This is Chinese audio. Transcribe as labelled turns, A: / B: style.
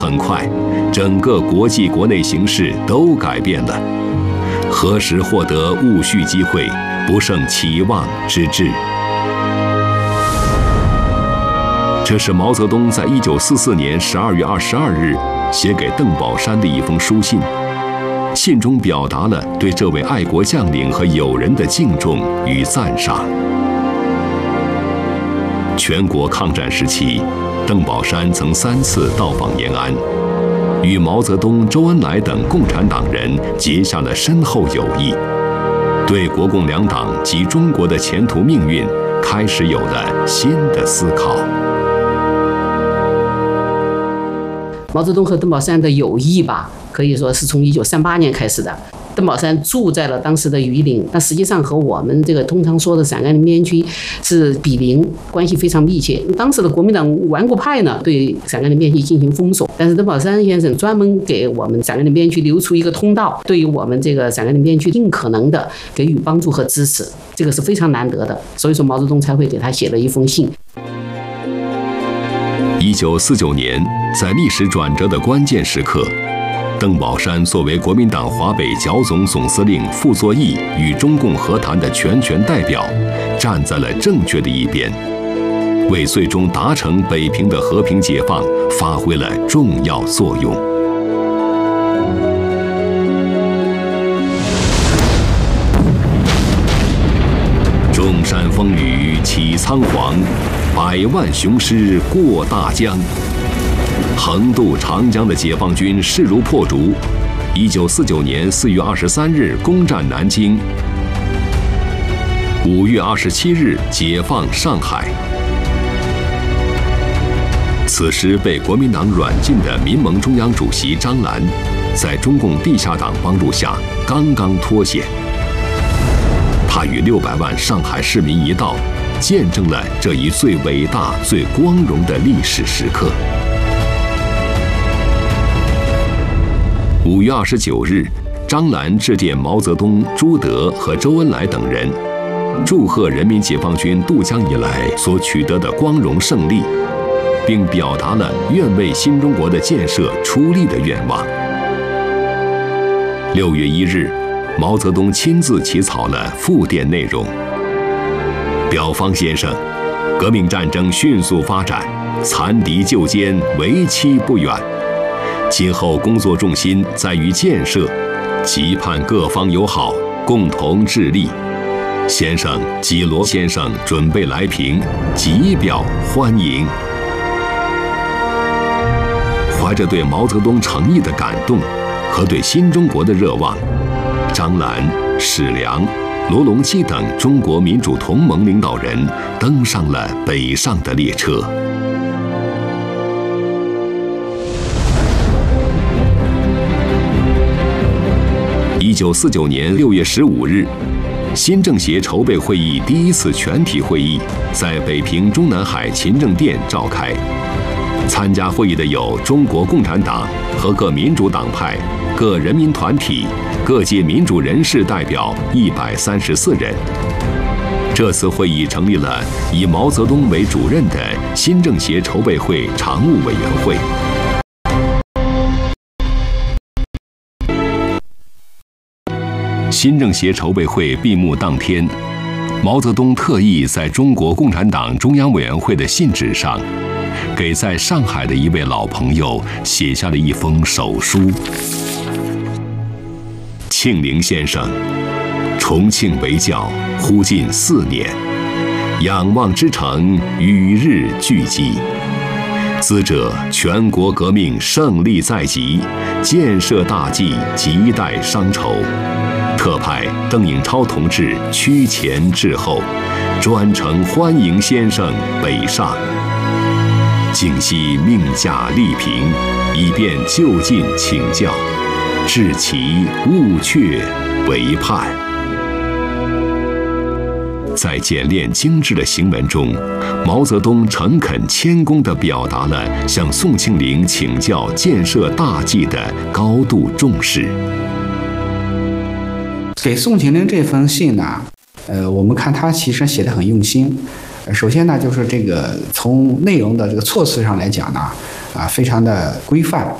A: 很快，整个国际国内形势都改变了。何时获得戊戌机会，不胜期望之至。这是毛泽东在1944年12月22日写给邓宝山的一封书信，信中表达了对这位爱国将领和友人的敬重与赞赏。全国抗战时期，邓宝山曾3次到访延安，与毛泽东、周恩来等共产党人结下了深厚友谊，对国共两党及中国的前途命运开始有了新的思考。
B: 毛泽东和邓宝山的友谊吧，可以说是从1938年开始的。邓宝山住在了当时的榆林，那实际上和我们这个通常说的陕甘宁边区是比邻，关系非常密切。当时的国民党顽固派呢，对陕甘宁边区进行封锁，但是邓宝山先生专门给我们陕甘宁边区留出一个通道，对于我们这个陕甘宁边区尽可能的给予帮助和支持，这个是非常难得的。所以说毛泽东才会给他写了一封信。
A: 1949年，在历史转折的关键时刻，邓宝山作为国民党华北剿总总司令傅作义与中共和谈的全权代表，站在了正确的一边，为最终达成北平的和平解放发挥了重要作用。众山风雨起苍黄，100万雄师过大江。横渡长江的解放军势如破竹，1949年4月23日攻占南京，5月27日解放上海。此时被国民党软禁的民盟中央主席张澜，在中共地下党帮助下刚刚脱险。他与600万上海市民一道，见证了这一最伟大、最光荣的历史时刻。5月29日，张澜致电毛泽东、朱德和周恩来等人，祝贺人民解放军渡江以来所取得的光荣胜利，并表达了愿为新中国的建设出力的愿望。6月1日，毛泽东亲自起草了复电内容。表方先生，革命战争迅速发展，残敌救歼为期不远。今后工作重心在于建设，期盼各方友好，共同致力。先生及罗先生准备来平，极表欢迎。怀着对毛泽东诚意的感动和对新中国的热望，张澜、史良、罗隆基等中国民主同盟领导人登上了北上的列车。1949年6月15日，新政协筹备会议第一次全体会议在北平中南海勤政殿召开。参加会议的有中国共产党和各民主党派、各人民团体、各界民主人士代表134人。这次会议成立了以毛泽东为主任的新政协筹备会常务委员会。新政协筹备会闭幕当天，毛泽东特意在中国共产党中央委员会的信纸上，给在上海的一位老朋友写下了一封手书。庆龄先生，重庆为教忽近4年，仰望之城与日俱激。兹者全国革命胜利在即，建设大计亟待商筹。特派邓颖超同志趋前至后，专程欢迎先生北上。敬悉命驾力平，以便就近请教，致其勿却为盼。在简练精致的行文中，毛泽东诚恳谦恭地表达了向宋庆龄请教建设大计的高度重视。
C: 给宋庆龄这封信呢，我们看他其实写得很用心。首先呢，就是这个从内容的这个措辞上来讲呢， 非常的规范。